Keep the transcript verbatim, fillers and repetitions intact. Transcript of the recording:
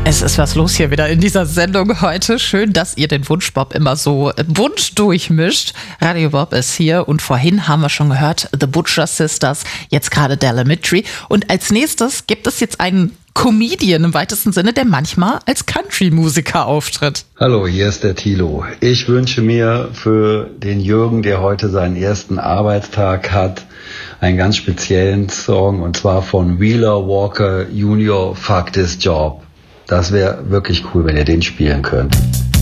Es ist was los hier wieder in dieser Sendung heute. Schön, dass ihr den Wunschbop immer so bunt durchmischt. Radio Bob ist hier und vorhin haben wir schon gehört, The Butcher Sisters, jetzt gerade Delamitri. Und als nächstes gibt es jetzt einen Comedian im weitesten Sinne, der manchmal als Country-Musiker auftritt. Hallo, hier ist der Thilo. Ich wünsche mir für den Jürgen, der heute seinen ersten Arbeitstag hat, einen ganz speziellen Song, und zwar von Wheeler Walker Junior, Fuck This Job. Das wäre wirklich cool, wenn ihr den spielen könnt.